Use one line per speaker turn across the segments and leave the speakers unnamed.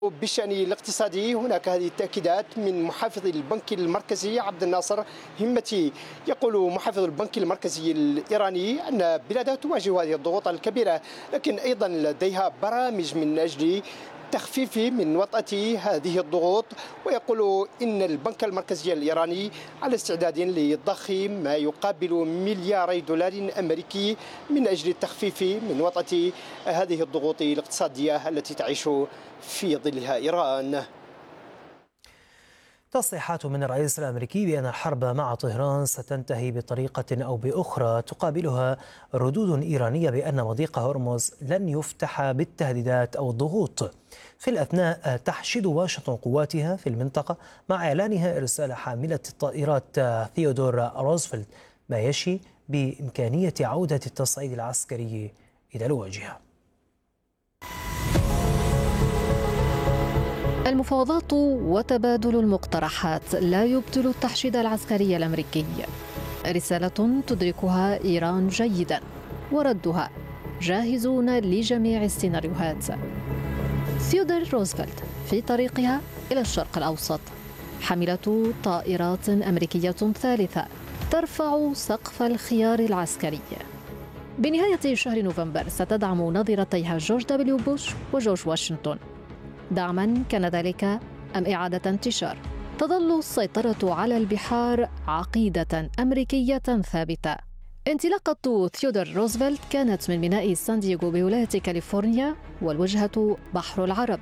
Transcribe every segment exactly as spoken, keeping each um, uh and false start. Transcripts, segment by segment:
بالشأن الاقتصادي هناك هذه التأكيدات من محافظ البنك المركزي عبد الناصر همتي. يقول محافظ البنك المركزي الإيراني أن بلاده تواجه هذه الضغوط الكبيرة، لكن أيضا لديها برامج من أجل تخفيف من وطأة هذه الضغوط، ويقول إن البنك المركزي الإيراني على استعداد لضخ ما يقابل ملياري دولار أمريكي من أجل التخفيف من وطأة هذه الضغوط الاقتصادية التي تعيش في ظلها إيران.
تصريحات من الرئيس الأمريكي بأن الحرب مع طهران ستنتهي بطريقة أو بأخرى تقابلها ردود إيرانية بأن مضيق هرمز لن يفتح بالتهديدات أو الضغوط. في الأثناء تحشد واشنطن قواتها في المنطقة مع إعلانها إرسال حاملة الطائرات ثيودور روزفلت، ما يشي بإمكانية عودة التصعيد العسكري إلى الواجهة.
المفاوضات وتبادل المقترحات لا يبطل التحشيد العسكري الأمريكي. رسالة تدركها إيران جيدا، وردها جاهزون لجميع السيناريوهات. ثيودور روزفلت في طريقها إلى الشرق الأوسط، حاملة طائرات أمريكية ثالثة ترفع سقف الخيار العسكري. بنهاية شهر نوفمبر ستدعم نظيرتيها جورج دبليو بوش وجورج واشنطن. دعما كان ذلك أم إعادة انتشار؟ تظل السيطرة على البحار عقيدة أمريكية ثابتة. انطلاقة ثيودور روزفلت كانت من ميناء سان دييغو بولاية كاليفورنيا، والوجهة بحر العرب.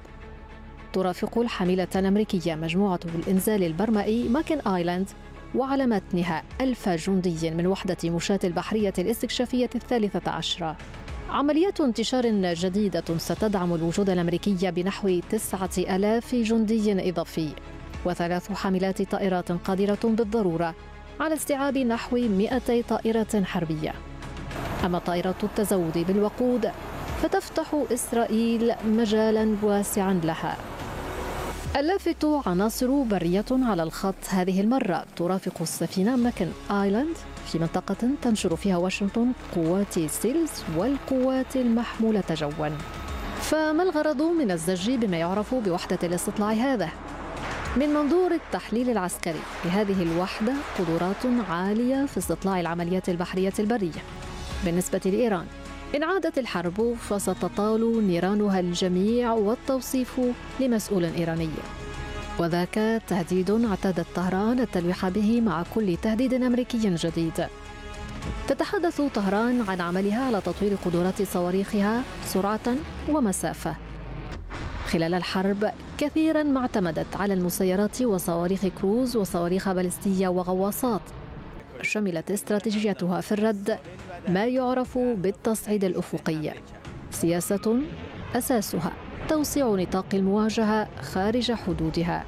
ترافق الحاملة الأمريكية مجموعة الإنزال البرمائي ماكن آيلاند، وعلى متنها ألف جندي من وحدة مشاة البحرية الاستكشافية الثالثة عشرة. عمليات انتشار جديدة ستدعم الوجود الأمريكي بنحو تسعة آلاف جندي إضافي، وثلاث حاملات طائرات قادرة بالضرورة على استيعاب نحو مئتي طائرة حربية. أما طائرة التزود بالوقود فتفتح إسرائيل مجالا واسعا لها. اللافت عناصر برية على الخط هذه المرة ترافق السفينة ماكن آيلاند في منطقة تنشر فيها واشنطن قوات سيلز والقوات المحمولة جوا. فما الغرض من الزج بما يعرف بوحدة الاستطلاع هذا؟ من منظور التحليل العسكري لهذه الوحدة قدرات عالية في استطلاع العمليات البحرية البرية. بالنسبة لإيران، إن عادت الحرب فستطال نيرانها الجميع، والتوصيف لمسؤول إيراني، وذاك تهديد اعتادت طهران التلويح به مع كل تهديد أمريكي جديد. تتحدث طهران عن عملها على تطوير قدرات صواريخها سرعة ومسافة. خلال الحرب كثيرا ما اعتمدت على المسيرات وصواريخ كروز وصواريخ باليستية وغواصات. شملت استراتيجيتها في الرد ما يعرف بالتصعيد الأفقي، سياسة أساسها توسيع نطاق المواجهة خارج حدودها.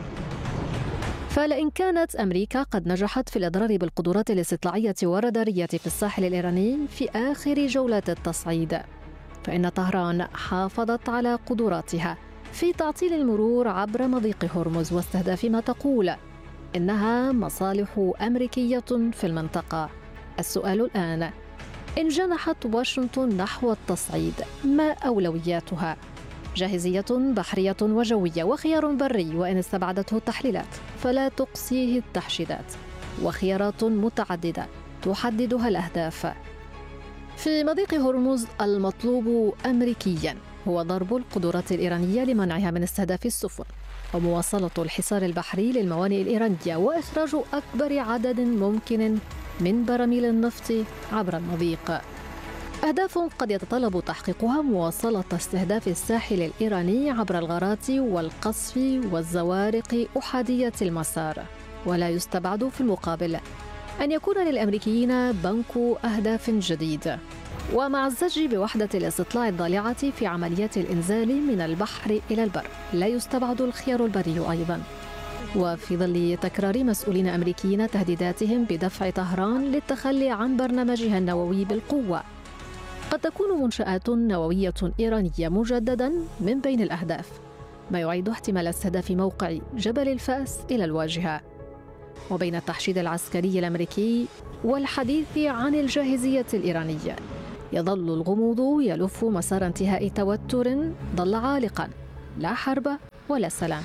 فلئن كانت أمريكا قد نجحت في الإضرار بالقدرات الاستطلاعية والرادارية في الساحل الإيراني في آخر جولات التصعيد، فإن طهران حافظت على قدراتها في تعطيل المرور عبر مضيق هرمز واستهداف ما تقول إنها مصالح أمريكية في المنطقة. السؤال الآن: إن جنحت واشنطن نحو التصعيد، ما أولوياتها؟ جاهزية بحرية وجوية، وخيار بري وإن استبعدته التحليلات فلا تقصيه التحشيدات، وخيارات متعددة تحددها الأهداف. في مضيق هرمز المطلوب أمريكياً هو ضرب القدرات الإيرانية لمنعها من استهداف السفن، ومواصلة الحصار البحري للموانئ الإيرانية، وإخراج أكبر عدد ممكن من براميل النفط عبر المضيق. أهداف قد يتطلب تحقيقها مواصلة استهداف الساحل الإيراني عبر الغارات والقصف والزوارق أحادية المسار. ولا يستبعد في المقابل أن يكون للأمريكيين بنك أهداف جديد. ومع الزج بوحدة الاستطلاع الضالعة في عمليات الإنزال من البحر إلى البر، لا يستبعد الخيار البري أيضاً. وفي ظل تكرار مسؤولين أمريكيين تهديداتهم بدفع طهران للتخلي عن برنامجها النووي بالقوة، قد تكون منشآت نووية إيرانية مجدداً من بين الأهداف، ما يعيد احتمال استهداف موقع جبل الفأس إلى الواجهة. وبين التحشيد العسكري الأمريكي والحديث عن الجاهزية الإيرانية، يظل الغموض يلف مسار انتهاء توتر ظل عالقاً لا حرب ولا سلام.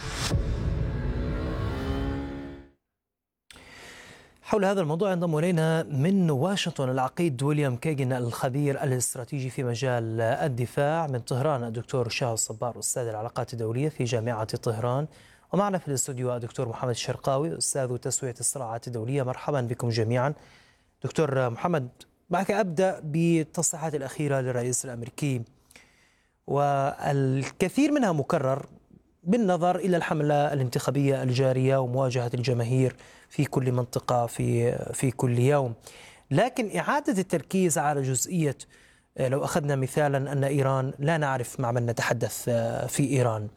حول هذا الموضوع ينضم إلينا من واشنطن العقيد ويليام كيغن الخبير الاستراتيجي في مجال الدفاع، من طهران الدكتور شاهو الصبار أستاذ العلاقات الدولية في جامعة طهران، ومعنا في الاستوديو الدكتور محمد الشرقاوي أستاذ تسوية الصراعات الدولية. مرحبا بكم جميعا. دكتور محمد، معك أبدأ بالتصريحات الأخيرة للرئيس الأمريكي، والكثير منها مكرر بالنظر إلى الحملة الانتخابية الجارية ومواجهة الجماهير في كل منطقة في في كل يوم، لكن إعادة التركيز على جزئية، لو أخذنا مثالا أن إيران لا نعرف مع من نتحدث في إيران،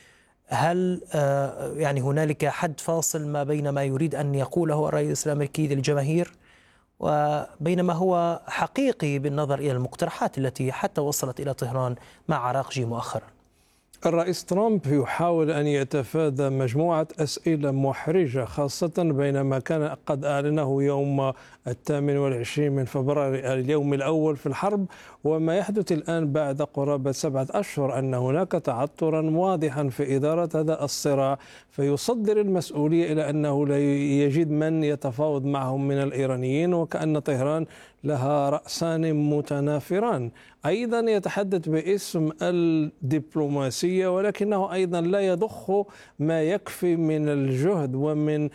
هل يعني هنالك حد فاصل ما بين ما يريد أن يقوله الرئيس الأمريكي للجماهير وبين ما هو حقيقي بالنظر إلى المقترحات التي حتى وصلت إلى طهران مع عراقجي مؤخرا؟
الرئيس ترامب يحاول أن يتفادى مجموعة أسئلة محرجة، خاصة بينما كان قد أعلنه يوم الثامن والعشرين من فبراير اليوم الأول في الحرب، وما يحدث الآن بعد قرابة سبعة أشهر أن هناك تعثرا واضحا في إدارة هذا الصراع، فيصدر المسؤولية إلى أنه لا يجد من يتفاوض معهم من الإيرانيين، وكأن طهران لها رأسان متنافران. أيضا يتحدث باسم الدبلوماسية، ولكنه أيضا لا يضخ ما يكفي من الجهد ومن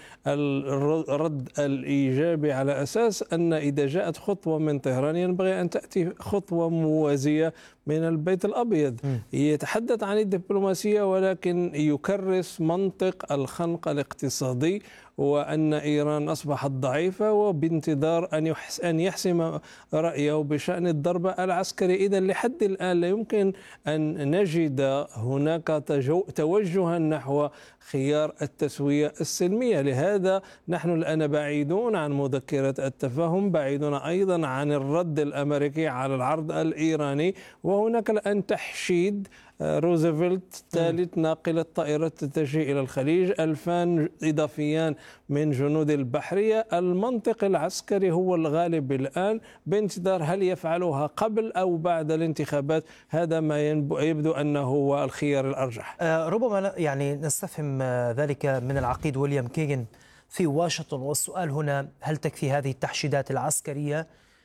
الرد الإيجابي، على أساس أن إذا جاءت خطوة من طهران ينبغي أن تأتي خطوة موازية من البيت الأبيض. يتحدث عن الدبلوماسية ولكن يكرس منطق الخنق الاقتصادي، وأن إيران أصبحت ضعيفة وبانتظار أن أن يحسم رأيه بشأن الضربة العسكرية. إذا لحد الآن لا يمكن أن نجد هناك توجها نحو خيار التسوية السلمية. لهذا نحن الآن بعيدون عن مذكرة التفاهم، بعيدون أيضا عن الرد الأمريكي على العرض الإيراني، وهناك الآن تحشيد. روزفلت ثالث ناقلة طائرات تجي إلى الخليج، ألفان إضافيان من جنود البحرية. المنطق العسكري هو الغالب الآن، بانتظار هل يفعلوها قبل أو بعد الانتخابات. هذا ما يبدو أنه هو الخيار الأرجح.
ربما يعني نستفهم ذلك من العقيد ويليام كيغن في واشنطن، والسؤال هنا: هل تكفي هذه التحشيدات العسكرية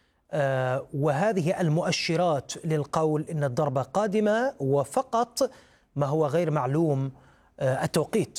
آه وهذه المؤشرات للقول إن الضربة قادمة، وفقط ما هو غير معلوم آه التوقيت؟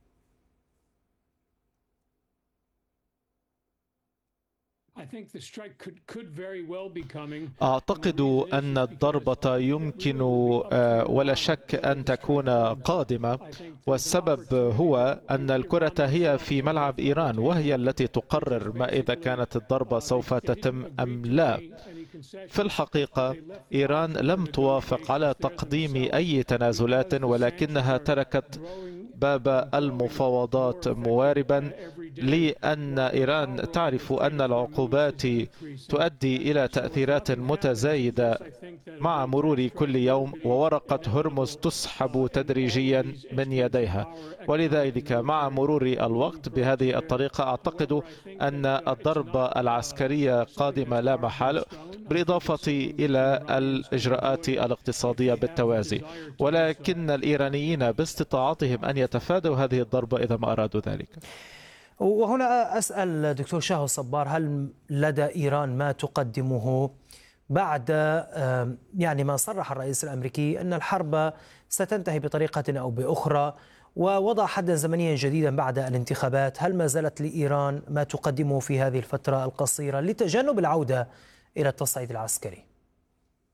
أعتقد أن الضربة يمكن ولا شك أن تكون قادمة، والسبب هو أن الكرة هي في ملعب إيران، وهي التي تقرر ما إذا كانت الضربة سوف تتم أم لا. في الحقيقة إيران لم توافق على تقديم أي تنازلات، ولكنها تركت باب المفاوضات مواربا، لأن إيران تعرف أن العقوبات تؤدي إلى تأثيرات متزايدة مع مرور كل يوم، وورقة هرمز تسحب تدريجيا من يديها. ولذلك مع مرور الوقت بهذه الطريقة أعتقد أن الضربة العسكرية قادمة لا محال، بالإضافة إلى الإجراءات الاقتصادية بالتوازي. ولكن الإيرانيين باستطاعتهم أن يتفادوا هذه الضربة إذا ما أرادوا ذلك.
وهنا أسأل دكتور شاهو الصبار: هل لدى إيران ما تقدمه بعد يعني ما صرح الرئيس الأمريكي أن الحرب ستنتهي بطريقة أو بأخرى، ووضع حدا زمنيا جديدا بعد الانتخابات؟ هل ما زالت لإيران ما تقدمه في هذه الفترة القصيرة لتجنب العودة إلى التصعيد العسكري؟